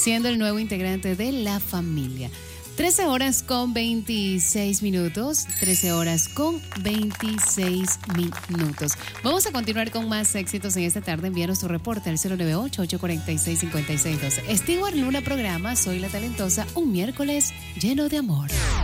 siendo el nuevo integrante de la familia. 13 horas con 26 minutos. 13 horas con 26 minutos. Vamos a continuar con más éxitos en esta tarde. Envíanos tu reporte al 098-846-5612. Stewart Luna programa Soy la Talentosa, un miércoles lleno de amor.